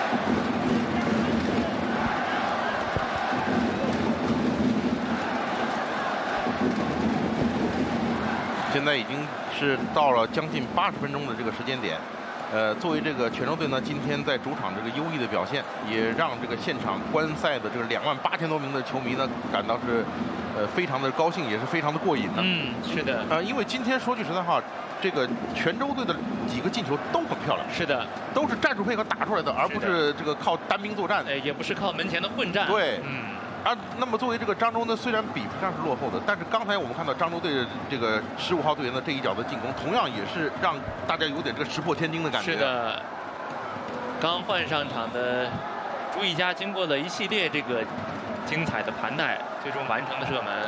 现在已经是到了将近80分钟的这个时间点，作为这个泉州队呢，今天在主场这个优异的表现，也让这个现场观赛的这个28000多名的球迷呢，感到是非常的高兴，也是非常的过瘾的。 嗯，是的。 因为今天说句实在话，这个泉州队的几个进球都很漂亮。 是的， 都是战术配合打出来的，而不是这个靠单兵作战。 也不是靠门前的混战。 对，那么作为这个漳州呢，虽然比分上是落后的，但是刚才我们看到漳州队的这个15号队员的这一脚的进攻，同样也是让大家有点这个石破天惊的感觉。 是的，刚换上场的朱一佳，经过了一系列这个精彩的盘带，最终完成了射门。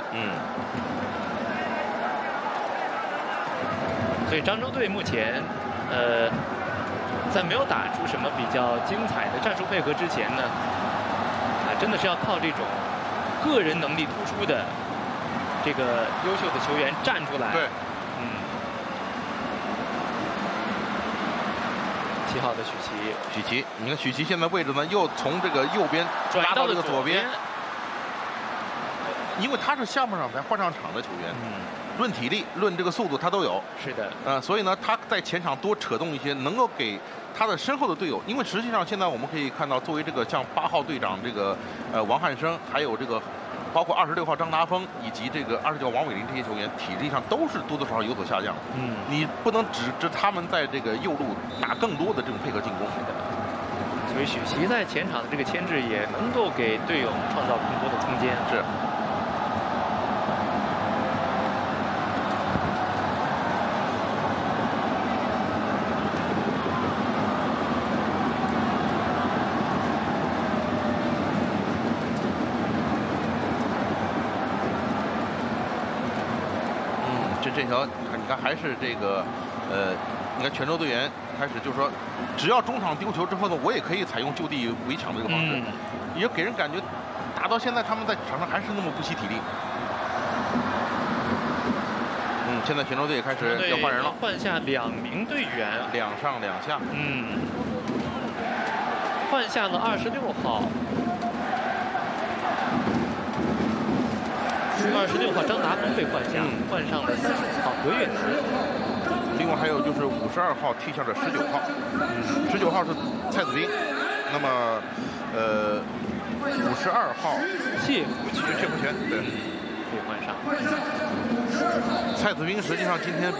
所以漳州队目前，在没有打出什么比较精彩的战术配合之前呢，真的是要靠这种个人能力突出的这个优秀的球员站出来。 对 7号的许奇，你看许奇现在位置呢，又从这个右边拉到这个左边，因为他是项目上才换上场的球员。论体力、论这个速度，他都有。 是的。 所以呢，他在前场多扯动一些，能够给他的身后的队友。因为实际上现在我们可以看到，作为这个像8号队长这个王汉生，还有这个包括26号张达峰以及这个29号王伟林这些球员，体力上都是多多少少有所下降。你不能指着他们在这个右路打更多的这种配合进攻。 是的。所以许奇在前场的这个牵制也能够给队友创造更多的空间。 是。这条你看还是这个你看泉州队员开始就是说，只要中场丢球之后呢，我也可以采用就地围抢这个方式，也给人感觉打到现在他们在场上还是那么不惜体力。现在泉州队也开始要换人了， 换下2名队员 ，2上2下。 换下了26号。26号张达峰被换下，换上了35号何月池。 另外还有就是52号替下的19号，19号是蔡子斌。那么52号谢福全， 对， 被换上。 蔡子斌实际上今天